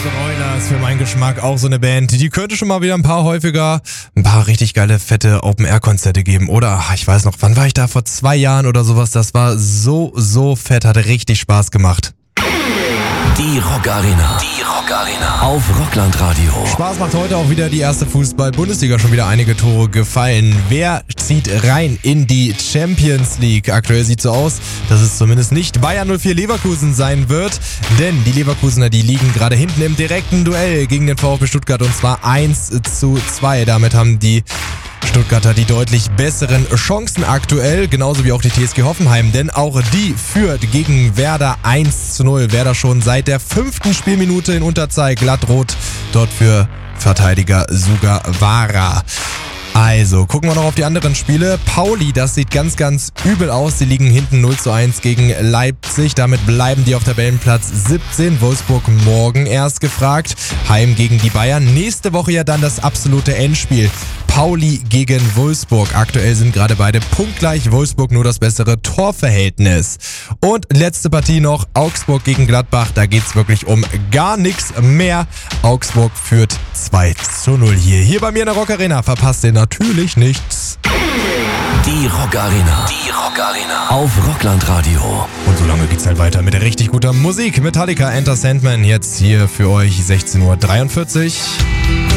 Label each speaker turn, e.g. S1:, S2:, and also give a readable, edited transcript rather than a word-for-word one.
S1: Broilers für meinen Geschmack auch so eine Band. Die könnte schon mal wieder ein paar richtig geile, fette Open-Air-Konzerte geben. Oder, ich weiß noch, wann war ich da? Vor 2 Jahren oder sowas. Das war so fett, hatte richtig Spaß gemacht.
S2: Die Rock Arena. Auf Rockland Radio.
S1: Spaß macht heute auch wieder die erste Fußball-Bundesliga. Schon wieder einige Tore gefallen. Wer zieht rein in die Champions League? Aktuell sieht so aus, dass es zumindest nicht Bayern 04 Leverkusen sein wird. Denn die Leverkusener, die liegen gerade hinten im direkten Duell gegen den VfB Stuttgart. Und zwar 1:2. Damit haben die Stuttgarter die deutlich besseren Chancen aktuell, genauso wie auch die TSG Hoffenheim, denn auch die führt gegen Werder 1:0. Werder schon seit der 5. Spielminute in Unterzahl, glattrot dort für Verteidiger Sugawara. Also, gucken wir noch auf die anderen Spiele. Pauli, das sieht ganz übel aus. Sie liegen hinten 0:1 gegen Leipzig. Damit bleiben die auf Tabellenplatz 17. Wolfsburg morgen erst gefragt. Heim gegen die Bayern. Nächste Woche ja dann das absolute Endspiel. Pauli gegen Wolfsburg. Aktuell sind gerade beide punktgleich. Wolfsburg nur das bessere Torverhältnis. Und letzte Partie noch. Augsburg gegen Gladbach. Da geht's wirklich um gar nichts mehr. Augsburg führt 2:0 hier. Hier bei mir in der Rock Arena. Verpasst ihr natürlich nichts.
S2: Die Rock Arena. Auf Rockland Radio.
S1: Und so lange geht's halt weiter mit der richtig guter Musik. Metallica, Enter Sandman. Jetzt hier für euch 16:43 Uhr.